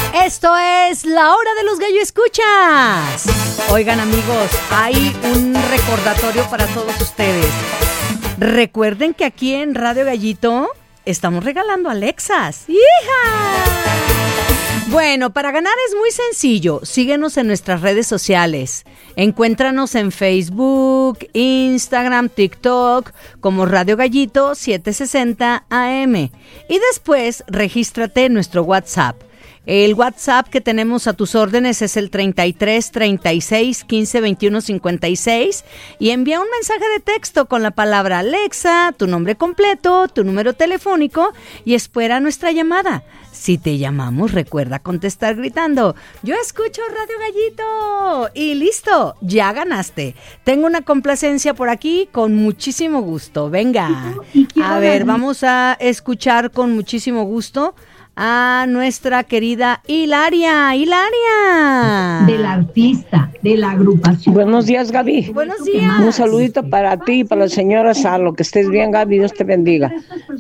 Esto es La Hora de los Gallo Escuchas. Oigan, amigos, hay un recordatorio para todos ustedes. Recuerden que aquí en Radio Gallito estamos regalando Alexas. ¡Hija! Bueno, para ganar es muy sencillo. Síguenos en nuestras redes sociales. Encuéntranos en Facebook, Instagram, TikTok como Radio Gallito 760 AM. Y después regístrate en nuestro WhatsApp. El WhatsApp que tenemos a tus órdenes es el 33 36 15 21 56 y envía un mensaje de texto con la palabra Alexa, tu nombre completo, tu número telefónico y espera nuestra llamada. Si te llamamos, recuerda contestar gritando: yo escucho Radio Gallito. Y listo, ya ganaste. Tengo una complacencia por aquí con muchísimo gusto. Venga, a ver, vamos a escuchar con muchísimo gusto a nuestra querida Hilaria. ¡Hilaria! Del artista, de la agrupación. Buenos días, Gaby. Buenos días. Un saludito para ti y para la señora Salo, que estés bien, Gaby, Dios te bendiga.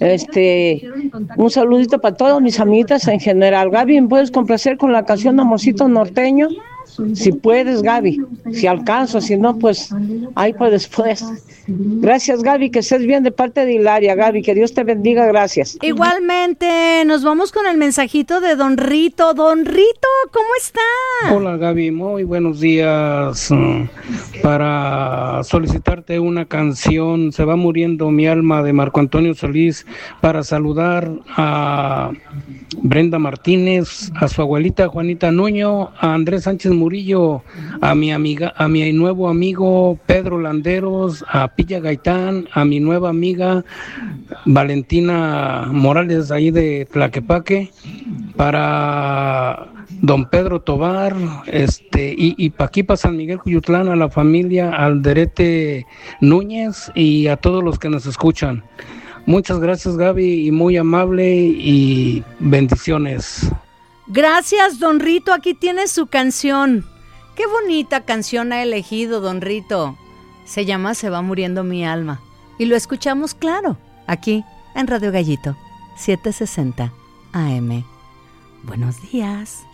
Un saludito para todas mis amitas en general. Gaby, ¿me puedes complacer con la canción Amorcito Norteño? Si puedes, Gaby, si alcanzo, si no, pues ahí pues después. Gracias, Gaby, que estés bien de parte de Hilaria, Gaby, que Dios te bendiga, gracias. Igualmente, nos vamos con el mensajito de Don Rito. Don Rito, ¿cómo está? Hola, Gaby, muy buenos días. Para solicitarte una canción, Se va muriendo mi alma, de Marco Antonio Solís, para saludar a Brenda Martínez, a su abuelita Juanita Nuño, a Andrés Sánchez Murillo, a mi amiga, a mi nuevo amigo Pedro Landeros, a Pilla Gaitán, a mi nueva amiga Valentina Morales ahí de Tlaquepaque, para don Pedro Tobar, y pa' aquí, para San Miguel Cuyutlán, a la familia Alderete Núñez y a todos los que nos escuchan. Muchas gracias, Gaby, y muy amable, y bendiciones. Gracias, Don Rito, aquí tienes su canción. Qué bonita canción ha elegido, Don Rito. Se llama Se va muriendo mi alma. Y lo escuchamos, claro, aquí en Radio Gallito 760 AM. Buenos días.